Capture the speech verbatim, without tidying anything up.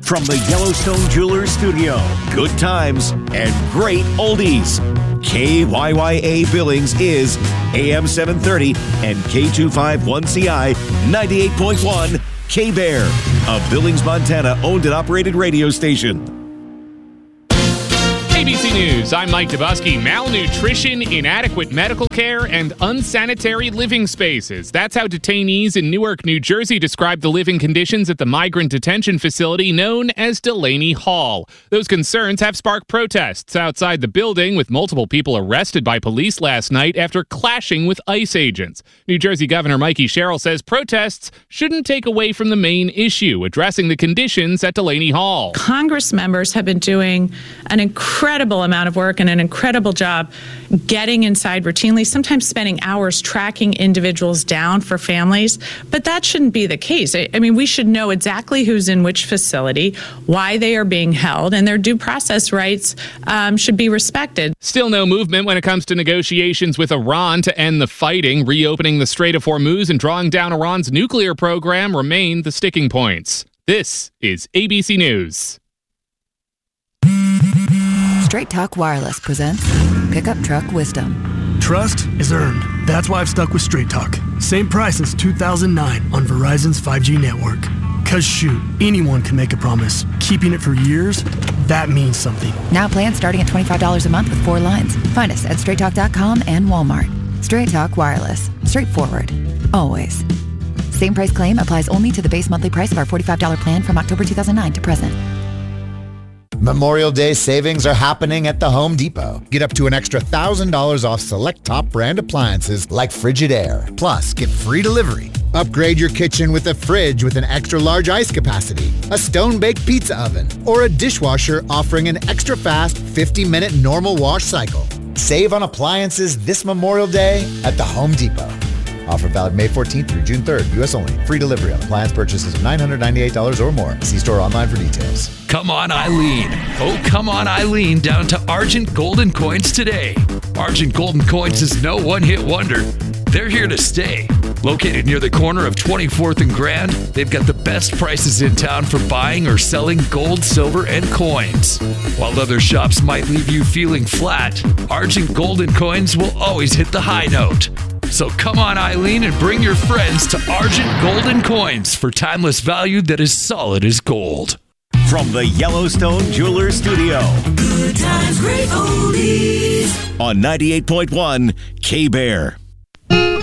From the Yellowstone Jewelers Studio, good times and great oldies. K Y Y A Billings is A M seven thirty and K two fifty-one C I ninety-eight point one K-Bear, a Billings, Montana owned and operated radio station. A B C News, I'm Mike Dubusky. Malnutrition, inadequate medical care, and unsanitary living spaces. That's how detainees in Newark, New Jersey described the living conditions at the migrant detention facility known as Delaney Hall. Those concerns have sparked protests outside the building, with multiple people arrested by police last night after clashing with ICE agents. New Jersey Governor Mikey Sherrill says protests shouldn't take away from the main issue, addressing the conditions at Delaney Hall. Congress members have been doing an incredible incredible amount of work and an incredible job getting inside routinely, sometimes spending hours tracking individuals down for families. But that shouldn't be the case. I, I mean, we should know exactly who's in which facility, why they are being held, and their due process rights um, should be respected. Still no movement when it comes to negotiations with Iran to end the fighting. Reopening the Strait of Hormuz and drawing down Iran's nuclear program remain the sticking points. This is A B C News. Straight Talk Wireless presents Pickup Truck Wisdom. Trust is earned. That's why I've stuck with Straight Talk. Same price since two thousand nine on Verizon's five G network. Cause shoot, anyone can make a promise. Keeping it for years, that means something. Now plans starting at twenty-five dollars a month with four lines. Find us at straight talk dot com and Walmart. Straight Talk Wireless. Straightforward. Always. Same price claim applies only to the base monthly price of our forty-five dollars plan from October two thousand nine to present. Memorial Day savings are happening at the Home Depot. Get up to an extra one thousand dollars off select top brand appliances like Frigidaire. Plus, get free delivery. Upgrade your kitchen with a fridge with an extra large ice capacity, a stone-baked pizza oven, or a dishwasher offering an extra fast fifty minute normal wash cycle. Save on appliances this Memorial Day at the Home Depot. Offer valid May fourteenth through June third. U S only. Free delivery on appliance purchases of nine hundred ninety-eight dollars or more. See store online for details. Come on, Eileen. Oh, come on, Eileen, down to Argent Golden Coins today. Argent Golden Coins is no one-hit wonder. They're here to stay. Located near the corner of twenty-fourth and Grand, they've got the best prices in town for buying or selling gold, silver, and coins. While other shops might leave you feeling flat, Argent Golden Coins will always hit the high note. So come on, Eileen, and bring your friends to Argent Golden Coins for timeless value that is solid as gold. From the Yellowstone Jewelers Studio. Good times, great oldies. On ninety-eight point one K-Bear.